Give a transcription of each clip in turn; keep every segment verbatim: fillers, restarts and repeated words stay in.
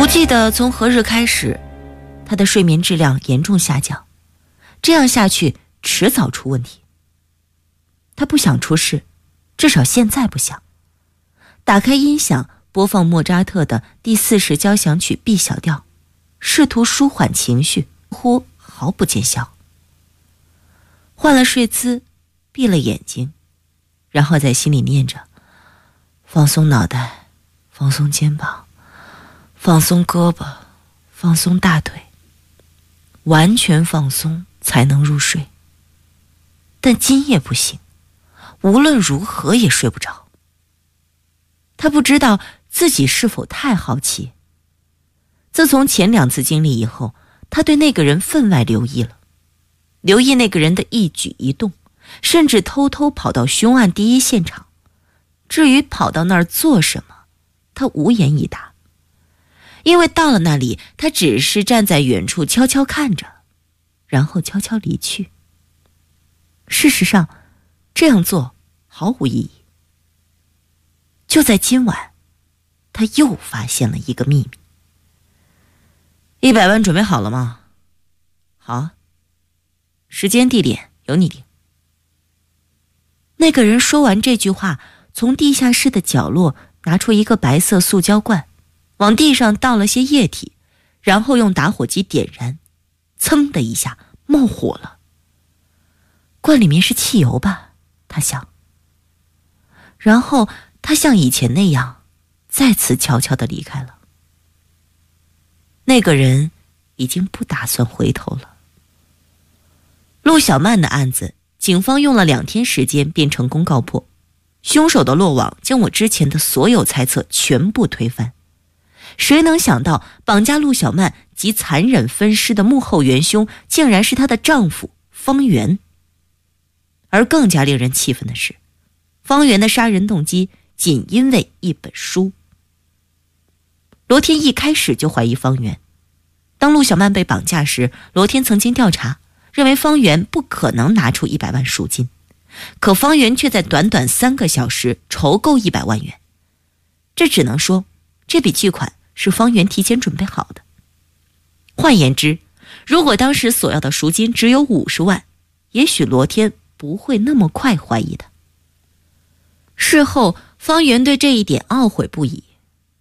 不记得从何日开始，他的睡眠质量严重下降，这样下去迟早出问题。他不想出事，至少现在不想。打开音响，播放莫扎特的第四十交响曲 B 小调，试图舒缓情绪，乎毫不见效。换了睡姿，闭了眼睛，然后在心里念着：放松脑袋，放松肩膀，放松胳膊，放松大腿，完全放松才能入睡。但今夜不行，无论如何也睡不着。他不知道自己是否太好奇。自从前两次经历以后，他对那个人分外留意了，留意那个人的一举一动，甚至偷偷跑到凶案第一现场。至于跑到那儿做什么，他无言以答。因为到了那里，他只是站在远处悄悄看着，然后悄悄离去。事实上，这样做毫无意义。就在今晚，他又发现了一个秘密。一百万准备好了吗？好，时间地点由你定。那个人说完这句话，从地下室的角落拿出一个白色塑胶罐，往地上倒了些液体，然后用打火机点燃，噌的一下冒火了。罐里面是汽油吧，他想。然后他像以前那样再次悄悄地离开了。那个人已经不打算回头了。陆小曼的案子，警方用了两天时间便成功告破，凶手的落网将我之前的所有猜测全部推翻。谁能想到绑架陆小曼及残忍分尸的幕后元凶竟然是她的丈夫方圆。而更加令人气愤的是，方圆的杀人动机仅因为一本书。罗天一开始就怀疑方圆。当陆小曼被绑架时，罗天曾经调查，认为方圆不可能拿出一百万赎金，可方圆却在短短三个小时筹够一百万元。这只能说，这笔巨款是方圆提前准备好的。换言之，如果当时所要的赎金只有五十万，也许罗天不会那么快怀疑他。事后，方圆对这一点懊悔不已。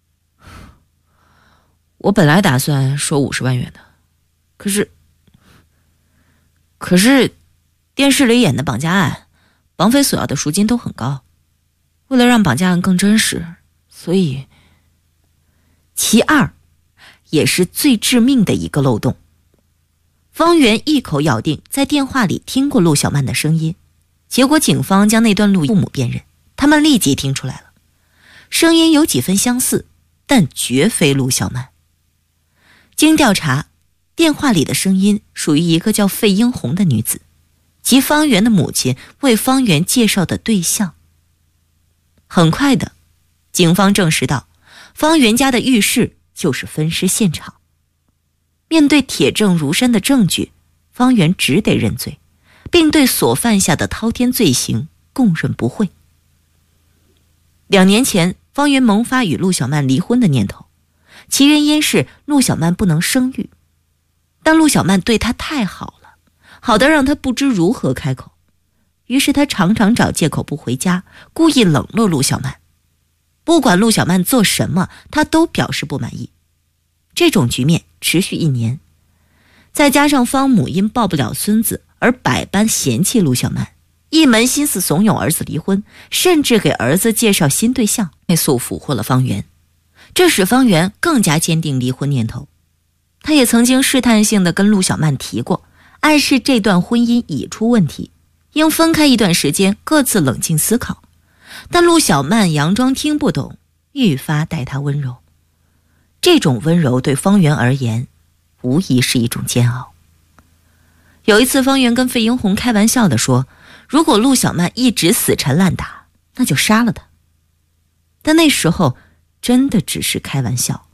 我本来打算说五十万元的，可是，可是，电视里演的绑架案，绑匪所要的赎金都很高。为了让绑架案更真实，所以，其二，也是最致命的一个漏洞。方圆一口咬定在电话里听过陆小曼的声音，结果警方将那段录音父母辨认，他们立即听出来了，声音有几分相似，但绝非陆小曼。经调查，电话里的声音属于一个叫费英红的女子，即方圆的母亲为方圆介绍的对象。很快的，警方证实到，方圆家的浴室就是分尸现场。面对铁证如山的证据，方圆只得认罪，并对所犯下的滔天罪行供认不讳。两年前，方圆萌发与陆小曼离婚的念头，其原因是陆小曼不能生育，但陆小曼对他太好了，好得让他不知如何开口。于是他常常找借口不回家，故意冷落陆小曼。不管陆小曼做什么，他都表示不满意。这种局面持续一年，再加上方母因抱不了孙子而百般嫌弃陆小曼，一门心思怂恿儿子离婚，甚至给儿子介绍新对象，快速俘获了方圆。这使方圆更加坚定离婚念头。他也曾经试探性地跟陆小曼提过，暗示这段婚姻已出问题，应分开一段时间，各自冷静思考。但陆小曼佯装听不懂，愈发待他温柔。这种温柔对方圆而言，无疑是一种煎熬。有一次，方圆跟费英红开玩笑地说，如果陆小曼一直死缠烂打，那就杀了他。但那时候真的只是开玩笑。